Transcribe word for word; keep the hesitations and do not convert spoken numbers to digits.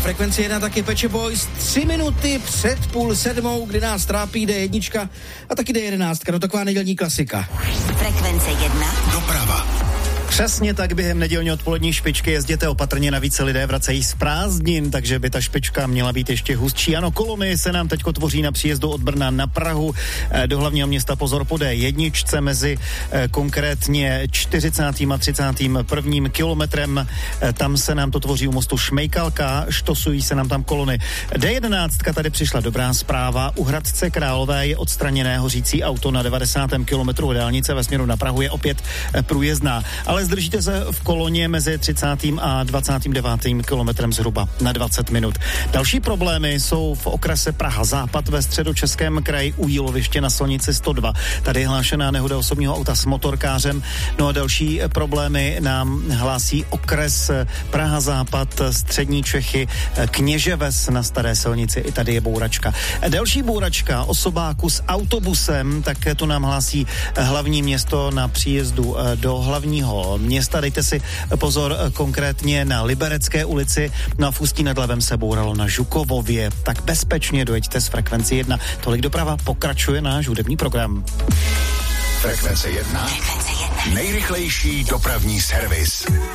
Frekvenci jedna taky Peče Boys, tři minuty před půl sedmou, kdy nás trápí dé jedna a taky dé jedenáct, no taková nedělní klasika. Frekvence jedna. Doprava. Přesně tak během nedělní odpolední špičky jezděte opatrně, navíc lidé vracejí z prázdnin, takže by ta špička měla být ještě hustší. Ano, kolony se nám teďko tvoří na příjezdu od Brna na Prahu do hlavního města. Pozor po dé jedna mezi eh, konkrétně čtyřicátým a třicátým prvním kilometrem. Eh, tam se nám to tvoří u mostu Šmejkalka, štosují se nám tam kolony. dé jedenáct tady přišla dobrá zpráva. U Hradce Králové je odstraněné hořící auto na devadesátém kilometru dálnice ve směru na Prahu je opět eh, průjezdná. Ale zdržíte se v koloně mezi třicátým a dvacátým devátým kilometrem zhruba na dvacet minut. Další problémy jsou v okrese Praha Západ ve středočeském kraji u Jíloviště na silnici sto dva. Tady je hlášená nehoda osobního auta s motorkářem. No a další problémy nám hlásí okres Praha Západ, střední Čechy, Kněževes na staré silnici. I tady je bouračka. Další bouračka osobáku s autobusem, tak to nám hlásí hlavní město na příjezdu do hlavního města. Dejte si pozor konkrétně na Liberecké ulici. No a v Ústí nad Labem se bouralo na Žukovově. Tak bezpečně dojeďte z Frekvenci jedna. Tolik doprava, pokračuje náš hudební program. Frekvence jedna. Frekvence jedna. Nejrychlejší dopravní servis.